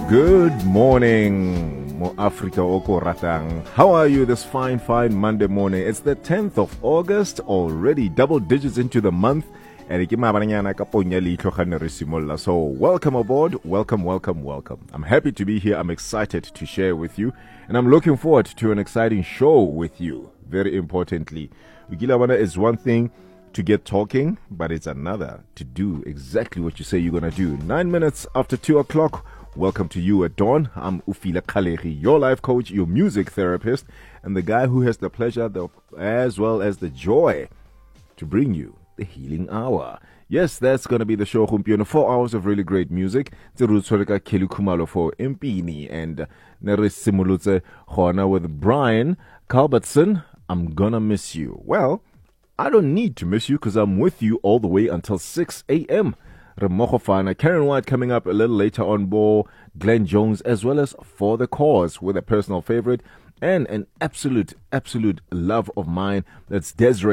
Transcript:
Good morning, Mo Africa oko ratang. How are you this fine Monday morning? It's the 10th of August, already double digits into the month. So welcome aboard, welcome. I'm happy to be here. I'm excited to share with you, and I'm looking forward to an exciting show with you. Very importantly, Ugilawana is one thing to get talking, but it's another to do exactly what you say you're going to do. 9 minutes after 2 o'clock. Welcome to you at dawn. I'm Ufila Kaleri, your life coach, your music therapist, and the guy who has the pleasure as well as the joy to bring you the healing hour. Yes, that's going to be the show. 4 hours of really great music. Kelly Kumalo for Impini and Neresimulutse Hona with Brian Culbertson. I'm gonna miss you. Well, I don't need to miss you because I'm with you all the way until 6 a.m. Ramokofana, Karen White coming up a little later on board, Glenn Jones, as well as For the Cause with a personal favorite and an absolute love of mine. That's Desiree